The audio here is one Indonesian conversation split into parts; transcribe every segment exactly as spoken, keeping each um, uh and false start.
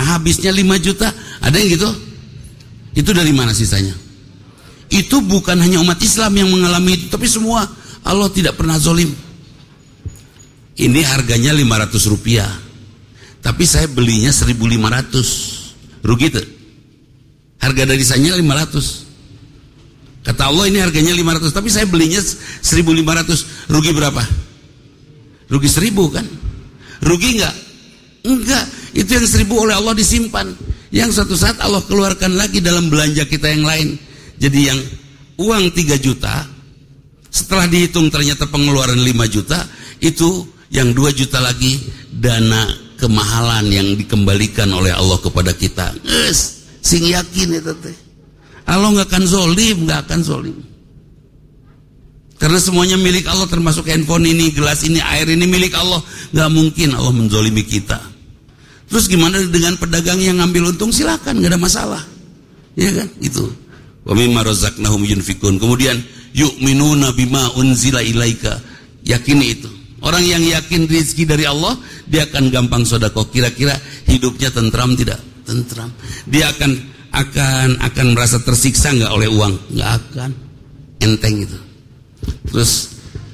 habisnya lima juta. Ada yang gitu? Itu dari mana sisanya? Itu bukan hanya umat Islam yang mengalami itu, tapi semua. Allah tidak pernah zolim. Ini harganya lima ratus rupiah, tapi saya belinya seribu lima ratus. Rugi tuh. Harga dari saya lima ratus. Kata Allah ini harganya lima ratus, tapi saya belinya seribu lima ratus. Rugi berapa? Rugi seribu kan? Rugi enggak? Enggak. Itu yang seribu oleh Allah disimpan. Yang suatu saat Allah keluarkan lagi dalam belanja kita yang lain. Jadi yang uang tiga juta, setelah dihitung ternyata pengeluaran lima juta, itu yang dua juta lagi dana kemahalan yang dikembalikan oleh Allah kepada kita. Yes, sing yakin itu teh. Allah nggak akan zolim, nggak akan zolim. Karena semuanya milik Allah, termasuk handphone ini, gelas ini, air ini milik Allah. Nggak mungkin Allah menzolimi kita. Terus gimana dengan pedagang yang ngambil untung? Silakan, nggak ada masalah. Ya kan, itu. Wa mimma razaqnahum yunfikun. Kemudian yu'minuna bima unzila ilaika. Yakini itu. Orang yang yakin rezeki dari Allah, dia akan gampang sedekah. Kira-kira hidupnya tentram tidak? Tentram. Dia akan akan akan merasa tersiksa nggak oleh uang? Nggak akan. Enteng itu. Terus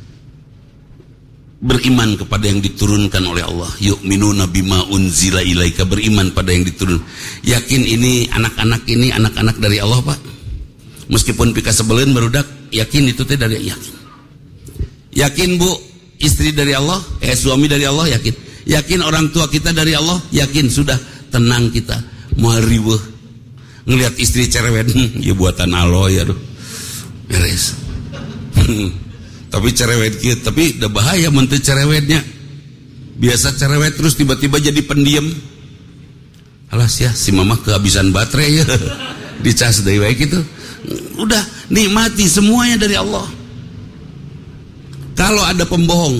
beriman kepada yang diturunkan oleh Allah. Yu'minuna bima unzila ilaika, beriman pada yang diturun. Yakin ini anak-anak ini anak-anak dari Allah, Pak. Meskipun pika sebelen berudak, yakin itu teh dari yakin. Yakin, Bu, istri dari Allah, eh suami dari Allah, yakin. Yakin orang tua kita dari Allah, yakin. Sudah tenang kita. Mau riweuh ngelihat istri cerewet, ya buatan Allah ya, aduh. Beres. Tapi cerewet gitu, tapi udah bahaya menteri cerewetnya. Biasa cerewet terus tiba-tiba jadi pendiam. Alas ya, si mama kehabisan baterai ya. Dicas dari baik itu. Udah nikmati semuanya dari Allah. Kalau ada pembohong,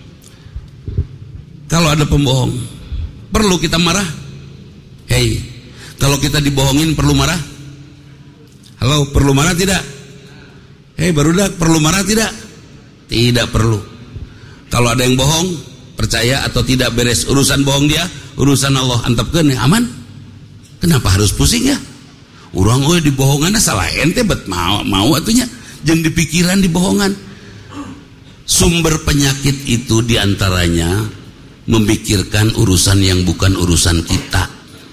kalau ada pembohong, perlu kita marah? Hei, kalau kita dibohongin perlu marah? Halo, perlu marah tidak? Hei, barudak, perlu marah tidak? Tidak perlu. Kalau ada yang bohong, percaya atau tidak beres urusan bohong dia, urusan Allah, antepkeun ya, aman. Kenapa harus pusing ya? Urang euy dibohongan salah ente bet mau mau atunya, jeung dipikiran dibohongan. Sumber penyakit itu diantaranya memikirkan urusan yang bukan urusan kita.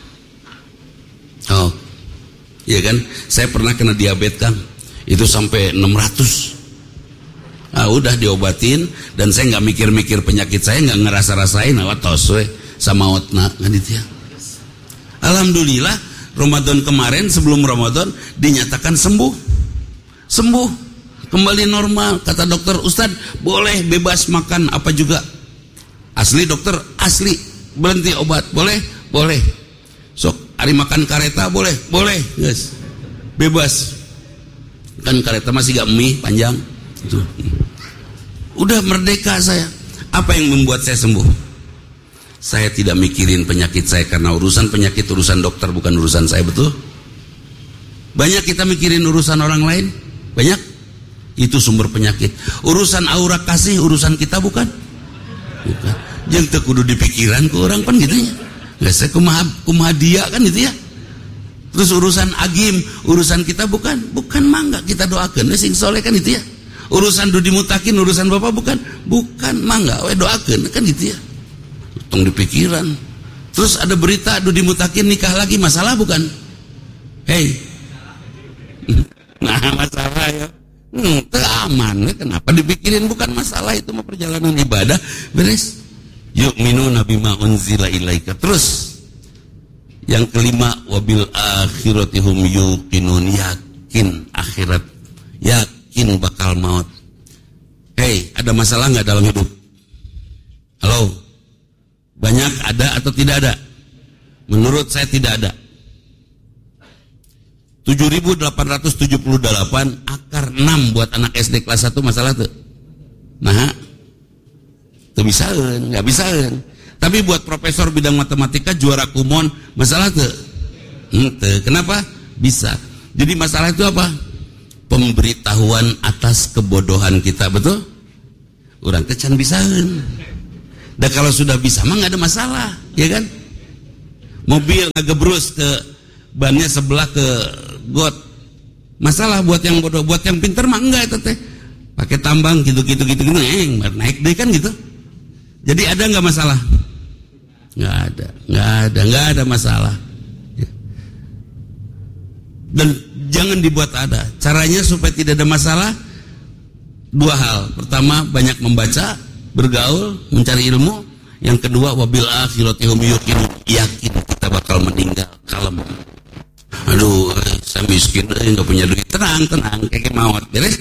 Oh, iya kan? Saya pernah kena diabetes, Kang. Itu sampai enam ratus. Ah, udah diobatin dan saya nggak mikir-mikir penyakit saya, nggak ngerasa-rasain awat tos we sama otna kan itu ya. Alhamdulillah Ramadan kemarin sebelum Ramadan dinyatakan sembuh. Sembuh. Kembali normal. Kata dokter, Ustadz boleh bebas makan apa juga. Asli dokter, asli. Berhenti obat, boleh? Boleh. Sok, hari makan kareta boleh? Boleh, guys. Bebas. Kan kareta masih gak mie panjang. Itu. Udah merdeka saya. Apa yang membuat saya sembuh? Saya tidak mikirin penyakit saya, karena urusan penyakit urusan dokter, bukan urusan saya, betul? Banyak kita mikirin urusan orang lain. Banyak. Itu sumber penyakit. Urusan aura kasih urusan kita bukan? Bukan. Jangan teu kudu dipikiran ke orang pan gitu ya. Nggak saya kumaha kumaha dia kan gitu ya. Terus urusan agim, urusan kita bukan? Bukan, mangga kita doakeun sing soleh kan itu ya. Urusan Dudi Mutakin, urusan Bapak bukan? Bukan, mangga we doakeun kan gitu ya. Tong dipikiran. Terus ada berita Dudi Mutakin nikah lagi, masalah bukan? Hei. Nah, masalah ya. Hmm, itu aman, kenapa dipikirin? Bukan masalah, itu mah perjalanan ibadah, beres. Yu'minuna bima unzila ilaika. Terus yang kelima, wabil akhirati hum yuqinun, yakin akhirat, yakin bakal maut. Hei, ada masalah nggak dalam hidup? Halo, banyak ada atau tidak ada? Menurut saya tidak ada. tujuh ribu delapan ratus tujuh puluh delapan akar enam buat anak S D kelas satu masalah tuh. Nah, tuh bisaeun, nggak bisaeun. Tapi buat profesor bidang matematika juara kumon masalah tuh. Henteu. Kenapa? Bisa. Jadi masalah itu apa? Pemberitahuan atas kebodohan kita, betul? Urang teh can bisaeun. Dan kalau sudah bisa mah nggak ada masalah, ya kan? mobil ngegebrus ke bannya sebelah ke got. Masalah buat yang bodoh, buat yang pintar mah enggak itu teh. Pakai tambang gitu-gitu gitu gitu eh, naik deh kan gitu. Jadi ada nggak masalah? Nggak ada, nggak ada, nggak ada masalah. Dan jangan dibuat ada. Caranya supaya tidak ada masalah dua hal. Pertama, banyak membaca, bergaul, mencari ilmu. Yang kedua, wabil akhirati hum yuqinun, yakin kita bakal meninggal. Kalem. Aduh, eh, saya miskin, eh, nggak punya duit. Tenang, tenang, kayak maut, beres.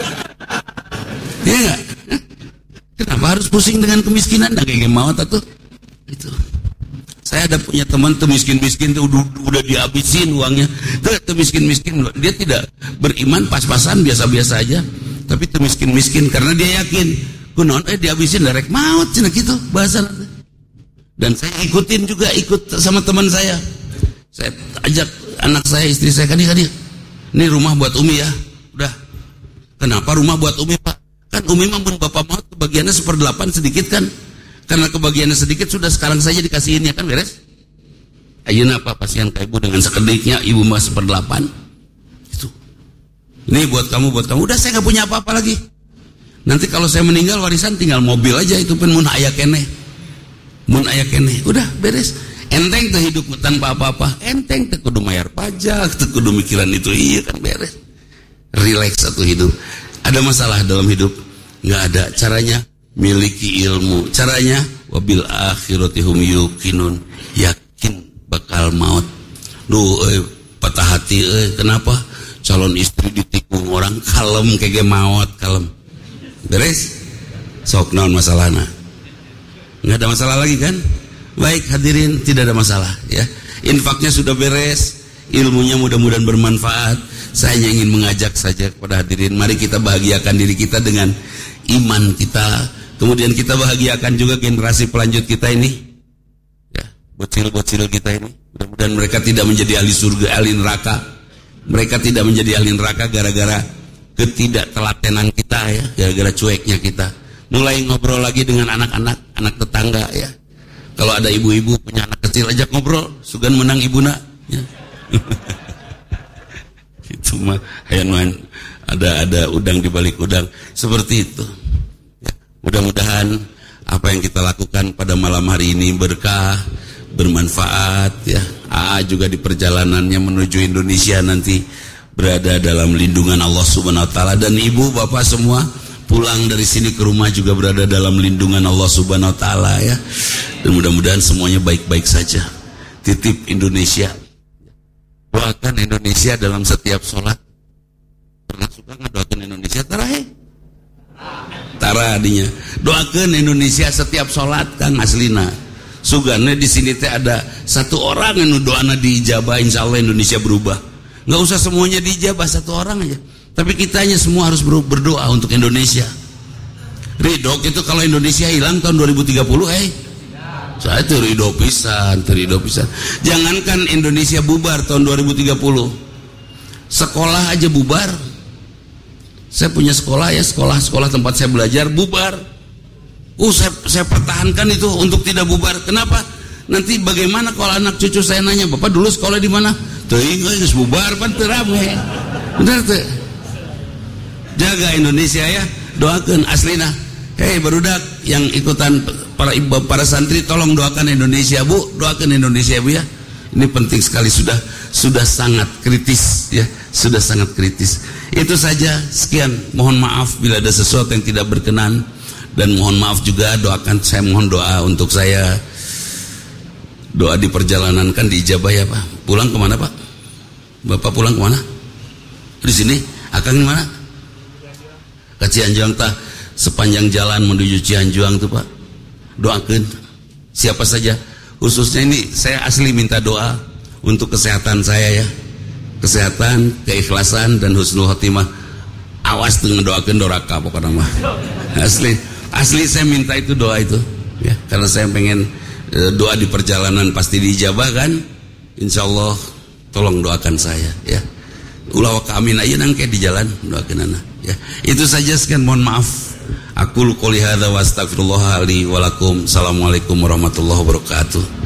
Iya nggak? Kenapa harus pusing dengan kemiskinan? Nah, kayak maut atau itu. Saya ada punya teman tuh miskin-miskin tuh udah, udah dihabisin uangnya. Tuh, tuh miskin-miskin, dia tidak beriman, pas-pasan, biasa-biasa aja. Tapi tuh miskin-miskin karena dia yakin, kunon eh dihabisin direct maut cina gitu bahasa. Dan saya ikutin juga, ikut sama teman saya. Saya ajak anak saya, istri saya, kadir-kadir. Ini rumah buat Umi ya. Udah. Kenapa rumah buat Umi, Pak? Kan Umi mampun bapak maut kebagiannya seperdelapan sedikit kan. Karena kebagiannya sedikit sudah sekarang saja dikasihin ya kan beres. Ayeuna apa pasien ke ibu dengan sekediknya ibu mah seperdelapan. Itu. Ini buat kamu, buat kamu. Udah saya nggak punya apa-apa lagi. Nanti kalau saya meninggal warisan tinggal mobil aja itu pun mun aya keneh. Mun aya keneh. Udah beres. Enteng tuh hidup tanpa apa-apa. Enteng tuh kudu bayar pajak, tuh kudu mikiran itu iya kan beres. Relax satu hidup. Ada masalah dalam hidup? Nggak ada. Caranya miliki ilmu. Caranya wabil akhirati hum yuqinun, yakin bakal maut. Duh, eh, patah hati, eh, kenapa? Calon istri ditikung orang, kalem kayak maut, kalem. Beres? Sok naon masalahna? Nggak ada masalah lagi kan? Baik hadirin, tidak ada masalah ya. Infaknya sudah beres, ilmunya mudah-mudahan bermanfaat. Saya hanya ingin mengajak saja kepada hadirin, mari kita bahagiakan diri kita dengan iman kita. Kemudian kita bahagiakan juga generasi pelanjut kita ini, ya, bocil-bocil kita ini. Mudah-mudahan mereka tidak menjadi ahli surga, ahli neraka. Mereka tidak menjadi ahli neraka gara-gara ketidaktelatenan kita ya, gara-gara cueknya kita. Mulai ngobrol lagi dengan anak-anak, anak tetangga ya. Kalau ada ibu-ibu punya anak kecil, ajak ngobrol. Sugan menang ibuna. Ya. Itu mah, hayan ada ada udang di balik udang. Seperti itu. Mudah-mudahan apa yang kita lakukan pada malam hari ini berkah, bermanfaat ya. A A juga di perjalanannya menuju Indonesia nanti berada dalam lindungan Allah Subhanahu wa taala, dan ibu bapak semua pulang dari sini ke rumah juga berada dalam lindungan Allah Subhanahu wa taala ya. Dan mudah-mudahan semuanya baik-baik saja. Titip Indonesia. Doakan Indonesia dalam setiap sholat. Pernah suka ngedoakan Indonesia terakhir? Tara adinya doakan Indonesia setiap sholat kang aslina. Sugane di sini teh ada satu orang yang doana diijabah, insya Allah Indonesia berubah. Nggak usah semuanya diijabah, satu orang aja. Tapi kitanya semua harus berdoa untuk Indonesia. Ridho itu kalau Indonesia hilang tahun dua ribu tiga puluh, eh saya tuh ridho pisan, ridho pisan. Jangankan Indonesia bubar tahun dua ribu tiga puluh, sekolah aja bubar. Saya punya sekolah ya, sekolah-sekolah tempat saya belajar bubar. Uh, saya, saya pertahankan itu untuk tidak bubar. Kenapa? Nanti bagaimana kalau anak cucu saya nanya, Bapak dulu sekolah di mana? Tuh, geus bubar pan teu rame. Benar tuh. Jaga Indonesia ya, doakan aslina. Hei barudak yang ikutan para ibu, para santri, tolong doakan Indonesia Bu, doakan Indonesia Bu ya. Ini penting sekali, sudah sudah sangat kritis ya, sudah sangat kritis. Itu saja, sekian. Mohon maaf bila ada sesuatu yang tidak berkenan, dan mohon maaf juga doakan, saya mohon doa untuk saya. Doa di perjalanan kan diijabah ya Pak. Pulang kemana Pak? Bapak pulang kemana? Di sini. Akang di mana? Ke Cianjuang tah. Sepanjang jalan menuju Cianjuang tuh Pak. Doakan siapa saja. Khususnya ini saya asli minta doa untuk kesehatan saya ya. Kesehatan, keikhlasan, dan husnul khotimah. Awas tuh ngedoakan doraka pokoknya mah. Asli, asli saya minta itu doa itu ya, karena saya pengen e, doa di perjalanan pasti diijabah kan. Insya Allah tolong doakan saya ya. Ulah wa amin aja nangke di jalan doakan anak ya. Itu saja, sekian, mohon maaf. Aku qouli hadza wa astaghfirullah li wa lakum. Assalamualaikum warahmatullahi wabarakatuh.